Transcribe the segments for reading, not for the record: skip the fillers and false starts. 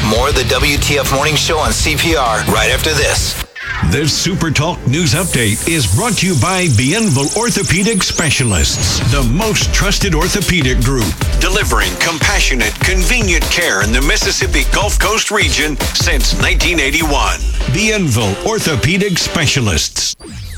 More of the WTF Morning Show on CPR right after this. This Super Talk News Update is brought to you by Bienville Orthopedic Specialists, the most trusted orthopedic group, delivering compassionate, convenient care in the Mississippi Gulf Coast region since 1981. Bienville Orthopedic Specialists.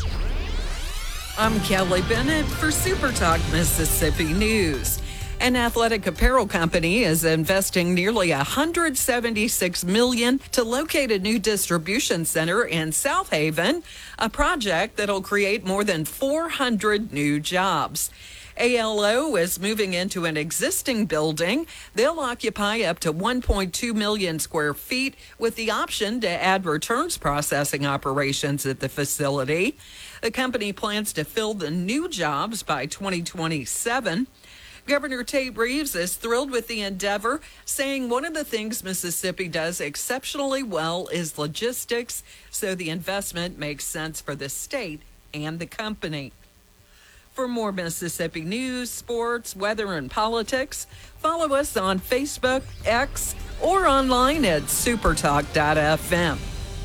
I'm Kelly Bennett for Super Talk Mississippi News. An athletic apparel company is investing nearly $176 million to locate a new distribution center in South Haven, a project that'll create more than 400 new jobs. ALO is moving into an existing building. They'll occupy up to 1.2 million square feet with the option to add returns processing operations at the facility. The company plans to fill the new jobs by 2027. Governor Tate Reeves is thrilled with the endeavor, saying one of the things Mississippi does exceptionally well is logistics, so the investment makes sense for the state and the company. For more Mississippi news, sports, weather, and politics, follow us on Facebook, X, or online at supertalk.fm.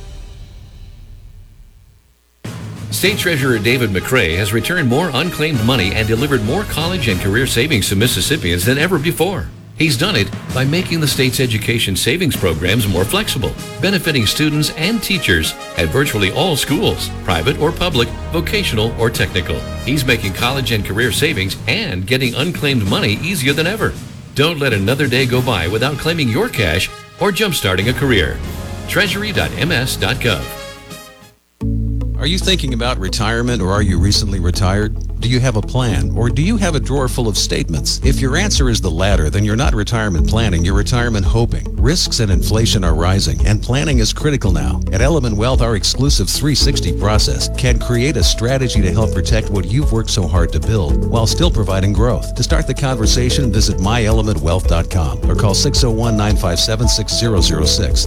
State Treasurer David McCray has returned more unclaimed money and delivered more college and career savings to Mississippians than ever before. He's done it by making the state's education savings programs more flexible, benefiting students and teachers at virtually all schools, private or public, vocational or technical. He's making college and career savings and getting unclaimed money easier than ever. Don't let another day go by without claiming your cash or jumpstarting a career. Treasury.ms.gov. Are you thinking about retirement, or are you recently retired? Do you have a plan, or do you have a drawer full of statements? If your answer is the latter, then you're not retirement planning, you're retirement hoping. Risks and inflation are rising, and planning is critical now. At Element Wealth, our exclusive 360 process can create a strategy to help protect what you've worked so hard to build while still providing growth. To start the conversation, visit myelementwealth.com or call 601-957-6006.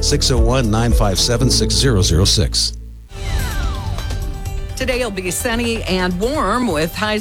601-957-6006. Today will be sunny and warm with highs